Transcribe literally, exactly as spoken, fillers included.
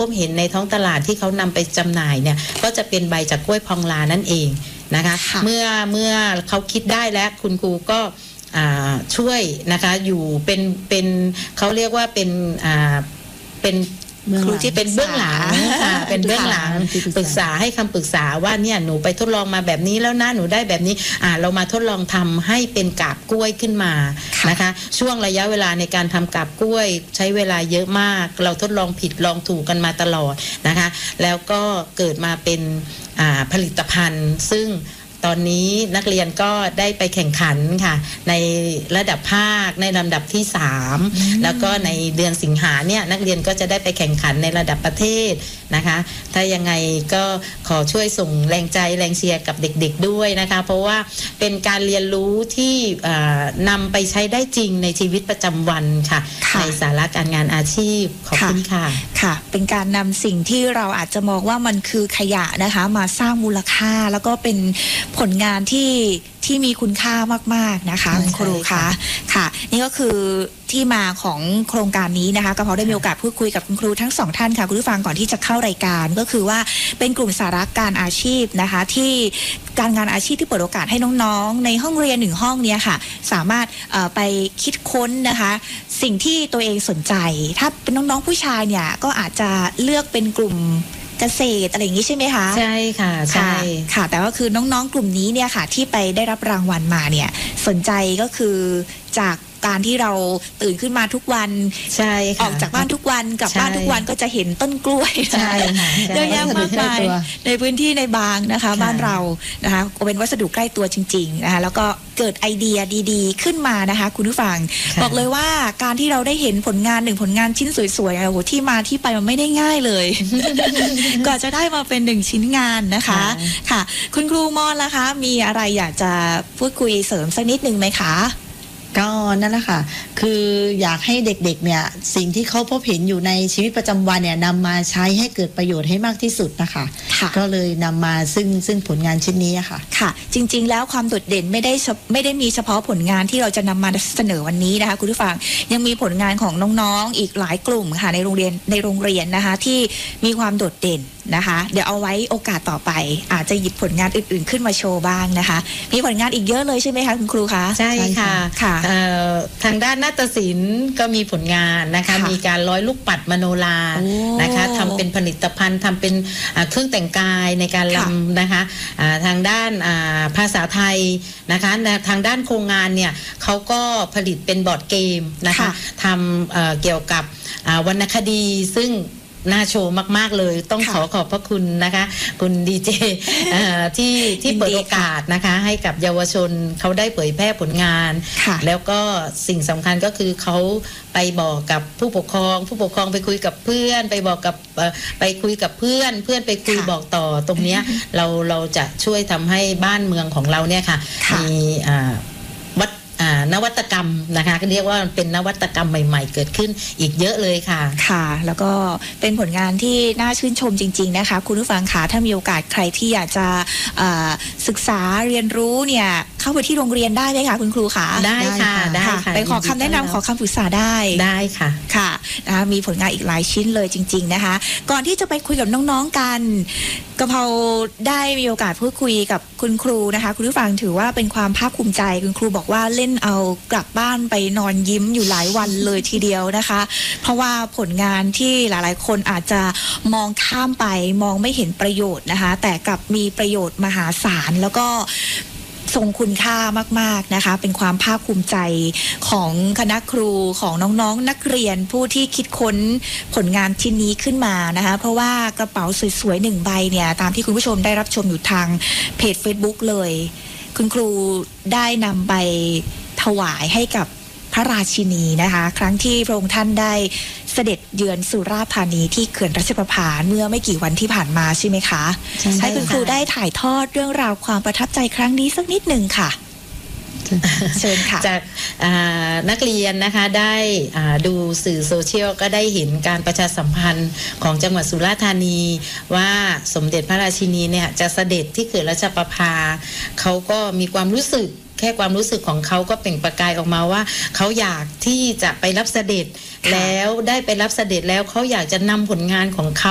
พบเห็นในท้องตลาดที่เขานำไปจำหน่ายเนี่ยก็จะเป็นใบจากกล้วยพองลานั่นเองนะคะเมื่อเมื่อเขาคิดได้แล้วคุณครูก็ช่วยนะคะอยู่เป็นเป็นเขาเรียกว่าเป็นเป็นครูที่เป็นเบื้องหลังเป็นเบื้องหลังปรึกษาให้คำปรึกษาว่าเนี่ยหนูไปทดลองมาแบบนี้แล้วนะหนูได้แบบนี้อ่าเรามาทดลองทำให้เป็นกาบกล้วยขึ้นมานะคะช่วงระยะเวลาในการทำกาบกล้วยใช้เวลาเยอะมากเราทดลองผิดลองถูกกันมาตลอดนะคะแล้วก็เกิดมาเป็นอ่าผลิตภัณฑ์ซึ่งตอนนี้นักเรียนก็ได้ไปแข่งขันค่ะในระดับภาคในลำดับที่สามแล้วก็ในเดือนสิงหาเนี่ยนักเรียนก็จะได้ไปแข่งขันในระดับประเทศนะคะถ้ายังไงก็ขอช่วยส่งแรงใจแรงเชียร์กับเด็กๆด้วยนะคะเพราะว่าเป็นการเรียนรู้ที่นำไปใช้ได้จริงในชีวิตประจำวันค่ะในสาระการงานอาชีพขอบคุณค่ะค่ะเป็นการนำสิ่งที่เราอาจจะมองว่ามันคือขยะนะคะมาสร้างมูลค่าแล้วก็เป็นผลงานที่ที่มีคุณค่ามากๆนะคะคุณครูคะค่ะนี่ก็คือที่มาของโครงการนี้นะคะก็พอได้มีโอกาสพูดคุยกับคุณครูทั้งสองท่านค่ะคุณผู้ฟังก่อนที่จะเข้ารายการก็คือว่าเป็นกลุ่มสาระการอาชีพนะคะที่การงานอาชีพที่เปิดโอกาสให้น้องๆในห้องเรียนหนึ่งห้องเนี้ยค่ะสามารถไปคิดค้นนะคะสิ่งที่ตัวเองสนใจถ้าเป็นน้องๆผู้ชายเนี่ยก็อาจจะเลือกเป็นกลุ่มเกษตรอะไรอย่างนี้ใช่ไหมคะใช่ค่ะใช่ค่ะแต่ว่าคือน้องๆกลุ่มนี้เนี่ยค่ะที่ไปได้รับรางวัลมาเนี่ยสนใจก็คือจากการที่เราตื่นขึ้นมาทุกวันออกจากบ้านทุกวันกลับบ้านทุกวันก็จะเห็นต้นกล้วยเยอะแยะมากมายในพื้นที่ในบางนะคะบ้านเรานะคะเป็นวัสดุใกล้ตัวจริงๆนะคะแล้วก็เกิดไอเดียดีๆขึ้นมานะคะคุณผู้ฟังบอกเลยว่าการที่เราได้เห็นผลงานหนึ่งผลงานชิ้นสวยๆโอ้โหที่มาที่ไปมันไม่ได้ง่ายเลยก่อนจะได้มาเป็นหนึ่งชิ้นงานนะคะค่ะคุณครูมอนล่ะคะมีอะไรอยากจะพูดคุยเสริมสักนิดนึงไหมคะก็นั่นแหละค่ะคืออยากให้เด็กๆเนี่ยสิ่งที่เขาพบเห็นอยู่ในชีวิตประจำวันเนี่ยนำมาใช้ให้เกิดประโยชน์ให้มากที่สุดนะคะก็เลยนำมาซึ่งซึ่งผลงานชิ้นนี้ค่ะค่ะจริงๆแล้วความโดดเด่นไม่ได้ไม่ได้มีเฉพาะผลงานที่เราจะนำมาเสนอวันนี้นะคะคุณผู้ฟังยังมีผลงานของน้องๆอีกหลายกลุ่มค่ะในโรงเรียนในโรงเรียนนะคะที่มีความโดดเด่นนะคะเดี๋ยวเอาไว้โอกาสต่อไปอาจจะหยิบผลงานอื่นๆขึ้นมาโชว์บ้างนะคะมีผลงานอีกเยอะเลยใช่ไหมคะคุณครูคะใช่ค่ะค่ะทางด้านนาฏศิลป์ก็มีผลงานนะคะมีการร้อยลูกปัดมโนรานะคะทำเป็นผลิตภัณฑ์ทำเป็นเครื่องแต่งกายในการรำนะคะทางด้านภาษาไทยนะคะทางด้านโครงงานเนี่ยเขาก็ผลิตเป็นบอร์ดเกมนะคะทำเกี่ยวกับวรรณคดีซึ่งน่าโชว์มากๆเลยต้องขอขอบพระคุณนะคะคุณดีเจที่ที่เปิดโอกาสนะคะให้กับเยาวชนเขาได้เผยแพร่ผลงานแล้วก็สิ่งสำคัญก็คือเขาไปบอกกับผู้ปกครองผู้ปกครองไปคุยกับเพื่อนไปบอกกับไปคุยกับเพื่อนเพื่อนไปคุยบอกต่อตรงนี้เราเราจะช่วยทำให้บ้านเมืองของเราเนี่ยค่ะมีนวัตกรรมนะคะก็เรียกว่าเป็นนวัตกรรมใหม่ๆเกิดขึ้นอีกเยอะเลยค่ะค่ะแล้วก็เป็นผลงานที่น่าชื่นชมจริงๆนะคะคุณผู้ฟังคะถ้ามีโอกาสใครที่อยากจะศึกษาเรียนรู้เนี่ยเข้าไปที่โรงเรียนได้ไหมคะคุณครูคะได้ค่ะได้ค่ะไปขอคำแนะนำขอคำปรึกษาได้ได้ค่ะค่ะนะคะมีผลงานอีกหลายชิ้นเลยจริงๆนะคะก่อนที่จะไปคุยกับน้องๆกันกะเพราได้มีโอกาสพูดคุยกับคุณครูนะคะคุณผู้ฟังถือว่าเป็นความภาคภูมิใจคุณครูบอกว่าเล่นเอากลับบ้านไปนอนยิ้มอยู่หลายวันเลยทีเดียวนะคะเพราะว่าผลงานที่หลายๆคนอาจจะมองข้ามไปมองไม่เห็นประโยชน์นะคะแต่กลับมีประโยชน์มหาศาลแล้วก็ทรงคุณค่ามากๆนะคะเป็นความภาคภูมิใจของคณะครูของน้องๆนักเรียนผู้ที่คิดค้นผลงานชิ้นนี้ขึ้นมานะคะเพราะว่ากระเป๋าสวยๆหนึ่งใบเนี่ยตามที่คุณผู้ชมได้รับชมอยู่ทางเพจ Facebook เลยคุณครูได้นำไปถวายให้กับพระราชินีนะคะครั้งที่พระองค์ท่านได้เสด็จเยือนสุราษฎร์ธานีที่เขื่อนรัชประภาเมื่อไม่กี่วันที่ผ่านมาใช่ไหมคะให้คุณครูได้ถ่ายทอดเรื่องราวความประทับใจครั้งนี้สักนิดหนึ่งค่ะเชิญค่ะจากนักเรียนนะคะได้ดูสื่อโซเชียลก็ได้เห็นการประชาสัมพันธ์ของจังหวัดสุราษฎร์ธานีว่าสมเด็จพระราชินีเนี่ยจะเสด็จที่เขื่อนรัชประภาเขาก็มีความรู้สึกแค่ความรู้สึกของเขาก็เปล่งประกายออกมาว่าเขาอยากที่จะไปรับเสด็จแล้วได้ไปรับเสด็จแล้วเขาอยากจะนำผลงานของเขา